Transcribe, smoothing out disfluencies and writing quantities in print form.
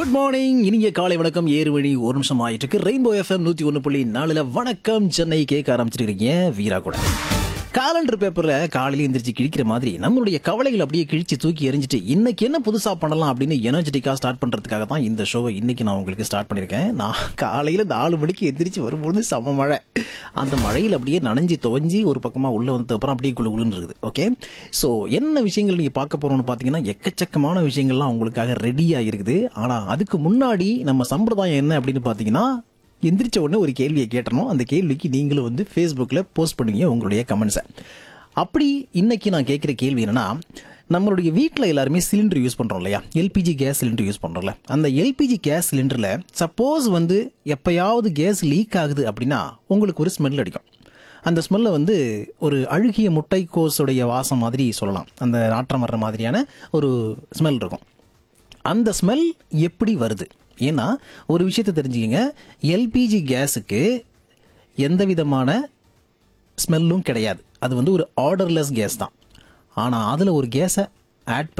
Good morning, இனிய காலை வணக்கம். 7 மணி 1 நிமிஷம் ஆயிட்டு இருக்கு. ரெயின்போ எஃப்எம் 101.4 வணக்கம் சென்னை கேட்க ஆரம்பிச்சிருக்கீங்க வீரா கூட. காலண்டர் பேப்பர்ல காலையில எந்திரிச்சு கிழிக்கிற மாதிரி நம்மளுடைய கவலைகள் அப்படியே கிழிச்சு தூக்கி எறிஞ்சிட்டு இன்னைக்கு என்ன புதுசா பண்ணலாம் அப்படின்னு எனர்ஜெட்டிக்கா ஸ்டார்ட் பண்றதுக்காக தான் இந்த ஷோவை இன்னைக்கு நான் உங்களுக்கு ஸ்டார்ட் பண்ணிருக்கேன். நான் காலையில 4 மணிக்கு எந்திரிச்சு வரும்போது செம மழை. அந்த மழையில் அப்படியே நனைஞ்சு துவஞ்சி ஒரு பக்கமா உள்ள வந்ததுக்கு அப்புறம் அப்படியே குழுன்னு இருக்குது. ஓகே, ஸோ என்ன விஷயங்கள் நீங்க பார்க்க போறோம்னு பாத்தீங்கன்னா எக்கச்சக்கமான விஷயங்கள்லாம் உங்களுக்காக ரெடியா இருக்குது. ஆனா அதுக்கு முன்னாடி நம்ம சம்பிரதாயம் என்ன அப்படின்னு பாத்தீங்கன்னா, எந்திரிச்ச உடனே ஒரு கேள்வியை கேட்டணும். அந்த கேள்விக்கு நீங்களும் வந்து ஃபேஸ்புக்கில் போஸ்ட் பண்ணுவீங்க உங்களுடைய கமெண்ட்ஸை. அப்படி இன்னைக்கு நான் கேட்குற கேள்வி என்னன்னா, நம்மளுடைய வீட்டில் எல்லாருமே சிலிண்டர் யூஸ் பண்ணுறோம் இல்லையா, எல்பிஜி கேஸ் சிலிண்டர் யூஸ் பண்ணுறோம்ல. அந்த எல்பிஜி கேஸ் சிலிண்டரில் சப்போஸ் வந்து எப்பயாவது கேஸ் லீக் ஆகுது அப்படின்னா உங்களுக்கு ஒரு ஸ்மெல் அடிக்கும். அந்த ஸ்மெல்லை வந்து ஒரு அழுகிய முட்டைக்கோஸுடைய வாசம் மாதிரி சொல்லலாம். அந்த நாற்றம் வர்ற மாதிரியான ஒரு ஸ்மெல் இருக்கும். அந்த ஸ்மெல் எப்படி வருது? ஏன்னா ஒரு விஷயத்தை தெரிஞ்சுக்கங்க, எல்பிஜி கேஸுக்கு எந்த விதமான ஸ்மெல்லும் கிடையாது. அது வந்து ஒரு ஆர்டர்லெஸ் கேஸ் தான். ஆனால் அதில் ஒரு கேஸை ஆட்